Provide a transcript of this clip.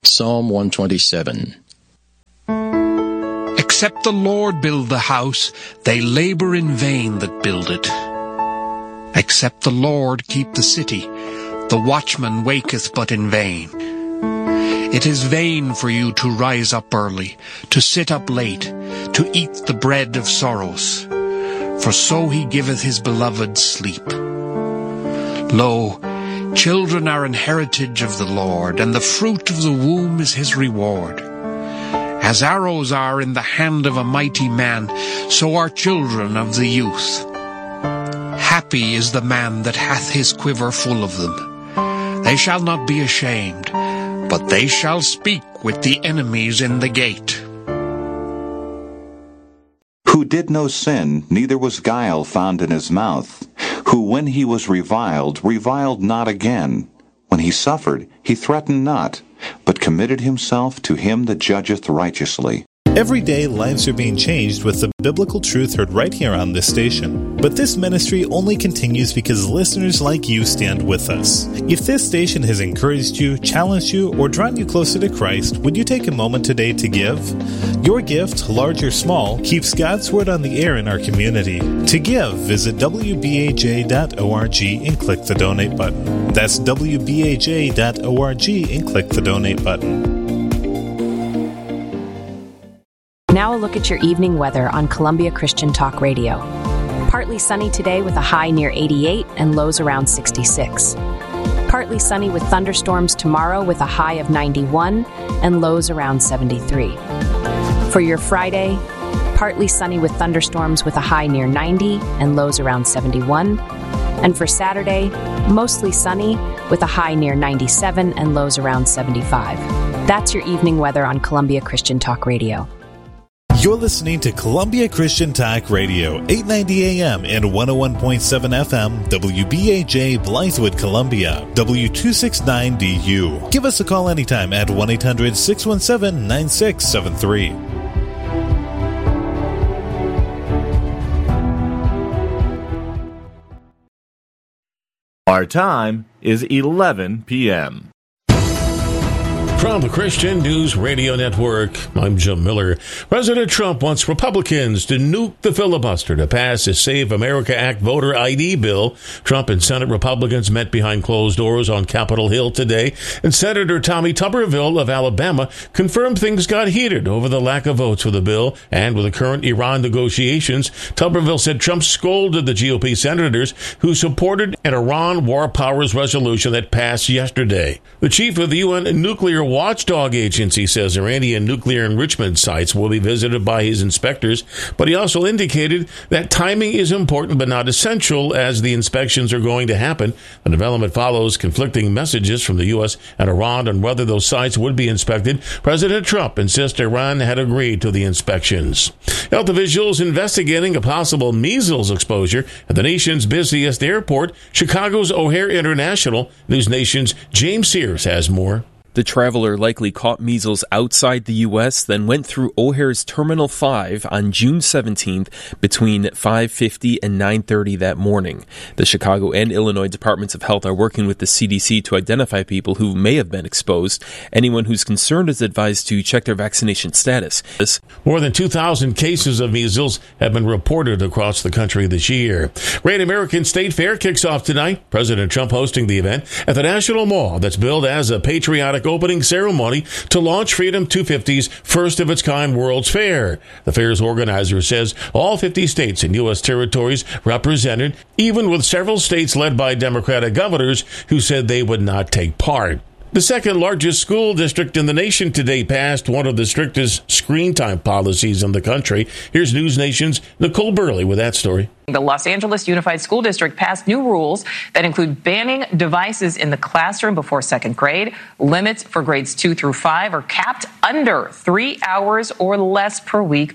Psalm 127. Except the Lord build the house, they labor in vain that build it. Except the Lord keep the city, the watchman waketh but in vain. It is vain for you to rise up early, to sit up late, to eat the bread of sorrows. For so he giveth his beloved sleep. Lo, children are an heritage of the Lord, and the fruit of the womb is his reward. As arrows are in the hand of a mighty man, so are children of the youth. Happy is the man that hath his quiver full of them. They shall not be ashamed, but they shall speak with the enemies in the gate. Who did no sin, neither was guile found in his mouth. Who, when he was reviled, reviled not again. When he suffered, he threatened not, but committed himself to him that judgeth righteously. Every day, lives are being changed with the biblical truth heard right here on this station. But this ministry only continues because listeners like you stand with us. If this station has encouraged you, challenged you, or drawn you closer to Christ, would you take a moment today to give? Your gift, large or small, keeps God's Word on the air in our community. To give, visit wbaj.org and click the donate button. That's wbaj.org and click the donate button. Now a look at your evening weather on Columbia Christian Talk Radio. Partly sunny today with a high near 88 and lows around 66. Partly sunny with thunderstorms tomorrow with a high of 91 and lows around 73. For your Friday, partly sunny with thunderstorms with a high near 90 and lows around 71. And for Saturday, mostly sunny with a high near 97 and lows around 75. That's your evening weather on Columbia Christian Talk Radio. You're listening to Columbia Christian Talk Radio, 890 AM and 101.7 FM, WBAJ Blythewood, Columbia, W269DU. Give us a call anytime at 1-800-617-9673. Our time is 11 p.m. From the Christian News Radio Network, I'm Jim Miller. President Trump wants Republicans to nuke the filibuster to pass his Save America Act voter ID bill. Trump and Senate Republicans met behind closed doors on Capitol Hill today, and Senator Tommy Tuberville of Alabama confirmed things got heated over the lack of votes for the bill and with the current Iran negotiations. Tuberville said Trump scolded the GOP senators who supported an Iran war powers resolution that passed yesterday. The chief of the UN nuclear watchdog agency says Iranian nuclear enrichment sites will be visited by his inspectors, but he also indicated that timing is important but not essential as the inspections are going to happen. The development follows conflicting messages from the U.S. and Iran on whether those sites would be inspected. President Trump insists Iran had agreed to the inspections. Health officials investigating a possible measles exposure at the nation's busiest airport, Chicago's O'Hare International. News Nation's James Sears has more. The traveler likely caught measles outside the U.S., then went through O'Hare's Terminal 5 on June 17th between 5:50 and 9:30 that morning. The Chicago and Illinois Departments of Health are working with the CDC to identify people who may have been exposed. Anyone who's concerned is advised to check their vaccination status. More than 2,000 cases of measles have been reported across the country this year. Great American State Fair kicks off tonight. President Trump hosting the event at the National Mall that's billed as a patriotic opening ceremony to launch Freedom 250's first-of-its-kind World's Fair. The fair's organizer says all 50 states and U.S. territories represented, even with several states led by Democratic governors who said they would not take part. The second largest school district in the nation today passed one of the strictest screen time policies in the country. Here's News Nation's Nicole Burley with that story. The Los Angeles Unified School District passed new rules that include banning devices in the classroom before second grade. Limits for grades 2 through 5 are capped under 3 hours or less per week